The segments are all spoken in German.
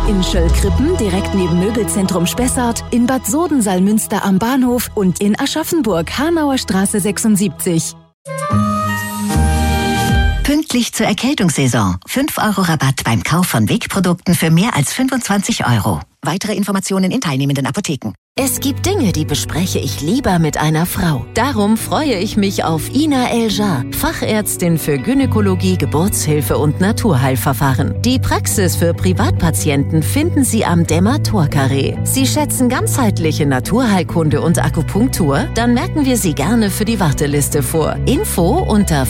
In Schöllkrippen direkt neben Möbelzentrum Spessart, in Bad Soden-Salmünster am Bahnhof und in Aschaffenburg Hanauer Straße 76. Pünktlich zur Erkältungssaison. 5 € Rabatt beim Kauf von Wegprodukten für mehr als 25 €. Weitere Informationen in teilnehmenden Apotheken. Es gibt Dinge, die bespreche ich lieber mit einer Frau. Darum freue ich mich auf Ina El-Jar, Fachärztin für Gynäkologie, Geburtshilfe und Naturheilverfahren. Die Praxis für Privatpatienten finden Sie am Dämmer-Tor-Carré. Sie schätzen ganzheitliche Naturheilkunde und Akupunktur? Dann merken wir Sie gerne für die Warteliste vor. Info unter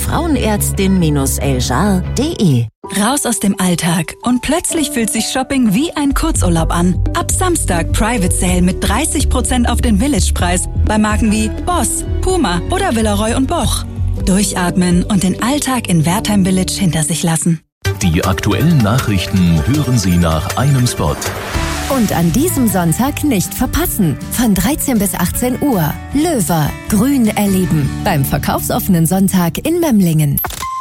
frauenärztin-eljar.de. Raus aus dem Alltag und plötzlich fühlt sich Shopping wie ein Kurzurlaub an. Ab Samstag Private Sale mit 30% auf den Village-Preis bei Marken wie Boss, Puma oder Villeroy & Boch. Durchatmen und den Alltag in Wertheim Village hinter sich lassen. Die aktuellen Nachrichten hören Sie nach einem Spot. Und an diesem Sonntag nicht verpassen. Von 13 bis 18 Uhr. Löwer, Grün erleben. Beim verkaufsoffenen Sonntag in Memlingen.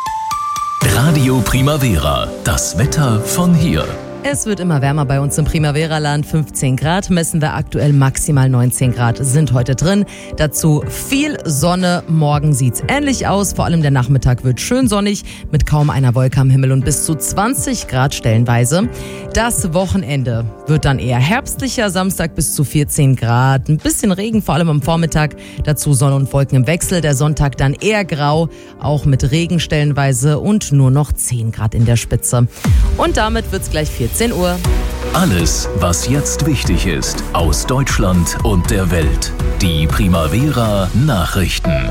Radio Primavera, das Wetter von hier. Es wird immer wärmer bei uns im Primavera-Land. 15 Grad messen wir aktuell, maximal 19 Grad sind heute drin. Dazu viel Sonne. Morgen sieht's ähnlich aus. Vor allem der Nachmittag wird schön sonnig mit kaum einer Wolke am Himmel und bis zu 20 Grad stellenweise. Das Wochenende wird dann eher herbstlicher. Samstag bis zu 14 Grad. Ein bisschen Regen, vor allem am Vormittag. Dazu Sonne und Wolken im Wechsel. Der Sonntag dann eher grau, auch mit Regen stellenweise und nur noch 10 Grad in der Spitze. Und damit wird's gleich 14 Uhr. Alles, was jetzt wichtig ist, aus Deutschland und der Welt. Die Primavera Nachrichten.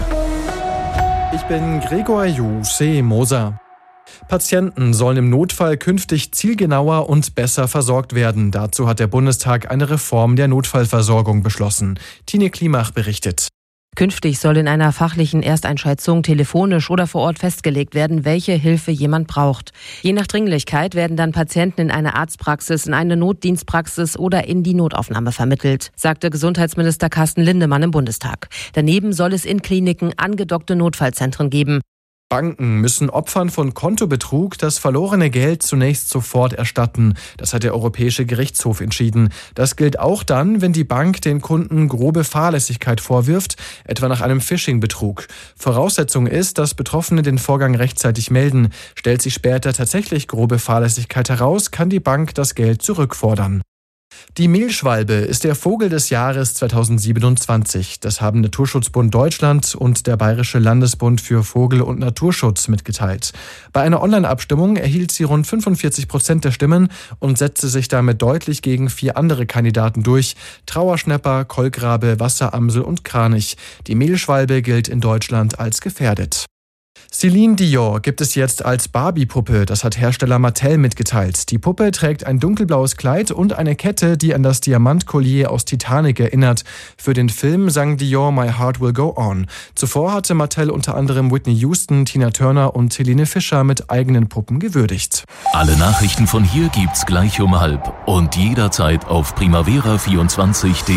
Ich bin Gregor Moser. Patienten sollen im Notfall künftig zielgenauer und besser versorgt werden. Dazu hat der Bundestag eine Reform der Notfallversorgung beschlossen. Tine Klimach berichtet. Künftig soll in einer fachlichen Ersteinschätzung telefonisch oder vor Ort festgelegt werden, welche Hilfe jemand braucht. Je nach Dringlichkeit werden dann Patienten in eine Arztpraxis, in eine Notdienstpraxis oder in die Notaufnahme vermittelt, sagte Gesundheitsminister Carsten Lindemann im Bundestag. Daneben soll es in Kliniken angedockte Notfallzentren geben. Banken müssen Opfern von Kontobetrug das verlorene Geld zunächst sofort erstatten. Das hat der Europäische Gerichtshof entschieden. Das gilt auch dann, wenn die Bank den Kunden grobe Fahrlässigkeit vorwirft, etwa nach einem Phishing-Betrug. Voraussetzung ist, dass Betroffene den Vorgang rechtzeitig melden. Stellt sich später tatsächlich grobe Fahrlässigkeit heraus, kann die Bank das Geld zurückfordern. Die Mehlschwalbe ist der Vogel des Jahres 2027. Das haben Naturschutzbund Deutschland und der Bayerische Landesbund für Vogel- und Naturschutz mitgeteilt. Bei einer Online-Abstimmung erhielt sie rund 45% der Stimmen und setzte sich damit deutlich gegen 4 andere Kandidaten durch: Trauerschnäpper, Kolkrabe, Wasseramsel und Kranich. Die Mehlschwalbe gilt in Deutschland als gefährdet. Céline Dion gibt es jetzt als Barbie-Puppe, das hat Hersteller Mattel mitgeteilt. Die Puppe trägt ein dunkelblaues Kleid und eine Kette, die an das Diamantkollier aus Titanic erinnert. Für den Film sang Dion My Heart Will Go On. Zuvor hatte Mattel unter anderem Whitney Houston, Tina Turner und Helene Fischer mit eigenen Puppen gewürdigt. Alle Nachrichten von hier gibt's gleich um 12:30 und jederzeit auf primavera24.de.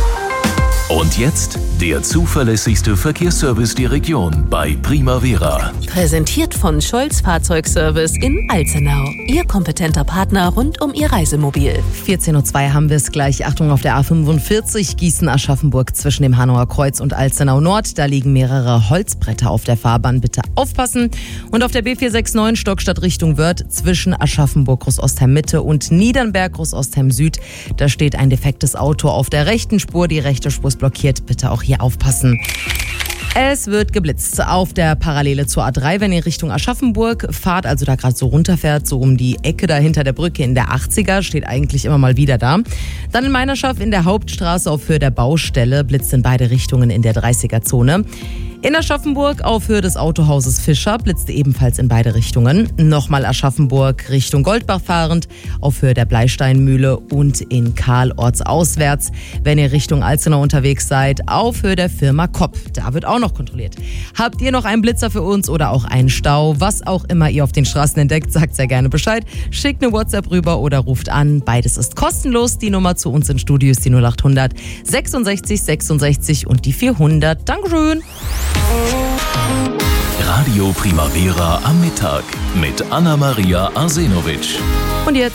Und jetzt der zuverlässigste Verkehrsservice der Region bei Primavera. Präsentiert von Scholz Fahrzeugservice in Alzenau. Ihr kompetenter Partner rund um Ihr Reisemobil. 14:02 haben wir es gleich. Achtung auf der A45 Gießen-Aschaffenburg zwischen dem Hanauer Kreuz und Alzenau Nord. Da liegen mehrere Holzbretter auf der Fahrbahn. Bitte aufpassen. Und auf der B469 Stockstadt Richtung Wörth zwischen Aschaffenburg Großostheim Mitte und Niedernberg Großostheim Süd. Da steht ein defektes Auto auf der rechten Spur. Die rechte Spur ist blockiert. Bitte auch hier aufpassen. Es wird geblitzt auf der Parallele zur A3, wenn ihr Richtung Aschaffenburg fahrt, also da gerade so runterfährt, so um die Ecke da hinter der Brücke in der 80er, steht eigentlich immer mal wieder da. Dann in Meinerschaft in der Hauptstraße auf Höhe der Baustelle, blitzt in beide Richtungen in der 30er-Zone. In Aschaffenburg auf Höhe des Autohauses Fischer blitzte ebenfalls in beide Richtungen. Nochmal Aschaffenburg Richtung Goldbach fahrend auf Höhe der Bleisteinmühle und in Karl ortsauswärts. Wenn ihr Richtung Alzenau unterwegs seid, auf Höhe der Firma Kopp. Da wird auch noch kontrolliert. Habt ihr noch einen Blitzer für uns oder auch einen Stau? Was auch immer ihr auf den Straßen entdeckt, sagt sehr gerne Bescheid. Schickt eine WhatsApp rüber oder ruft an. Beides ist kostenlos. Die Nummer zu uns ins Studio ist die 0800 66 66 und die 400. Dankeschön. Radio Primavera am Mittag mit Anna-Maria Arsenovic. Und jetzt